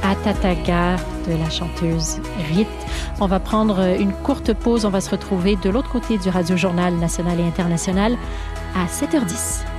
Atataga de la chanteuse Rite. On va prendre une courte pause. On va se retrouver de l'autre côté du Radio Journal national et international à 7h10.